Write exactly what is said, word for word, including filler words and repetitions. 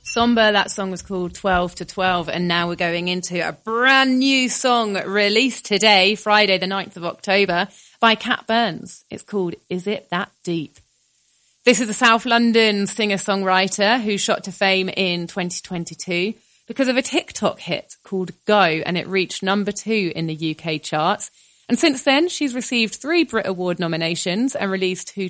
Somber, that song was called twelve to twelve, and now we're going into a brand new song released today, Friday the ninth of October, by Cat Burns. It's called Is It That Deep? This is a South London singer-songwriter who shot to fame in twenty twenty-two because of a TikTok hit called Go, and it reached number two in the U K charts. And since then, she's received three Brit Award nominations and released two